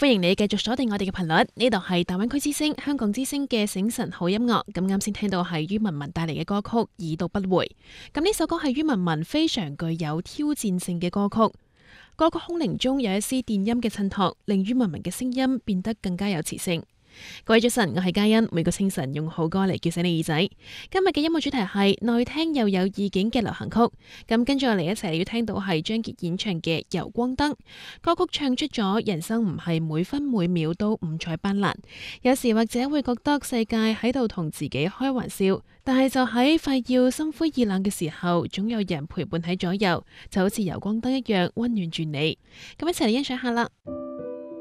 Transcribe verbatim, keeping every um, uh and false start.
歡迎你繼續鎖定我哋嘅頻率，呢度係大灣區之聲、香港之聲嘅醒晨好音樂。咁啱先聽到係于文文帶嚟嘅歌曲《已讀不回》。咁呢首歌係于文文非常具有挑戰性嘅歌曲。歌曲空靈中有一絲電音嘅襯托，令于文文嘅聲音變得更加有磁性。各位早晨，我係嘉欣，每個清晨用好歌嚟叫醒你耳仔。今日嘅音樂主題係耐聽又有意境嘅流行曲。咁跟住我嚟一齊要聽到係張傑演唱嘅《柔光燈》。歌曲唱出咗人生唔係每分每秒都五彩斑斕，有時或者會覺得世界喺度同自己開玩笑，但係就喺快要心灰意冷嘅時候，總有人陪伴喺左右，就好似柔光燈一樣溫暖住你。咁一齊嚟欣賞下啦。